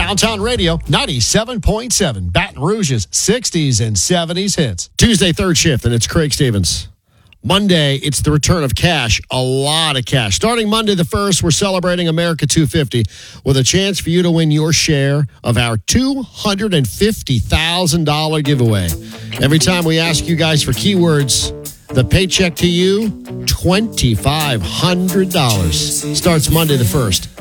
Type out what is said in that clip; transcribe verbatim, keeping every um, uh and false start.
Downtown Radio, ninety-seven point seven. Baton Rouge's sixties and seventies hits. Tuesday, third shift, and it's Craig Stevens. Monday, it's the return of cash, a lot of cash. Starting Monday the first, we're celebrating America two fifty with a chance for you to win your share of our two hundred fifty thousand dollars giveaway. Every time we ask you guys for keywords, the paycheck to you, two thousand five hundred dollars. Starts Monday the first.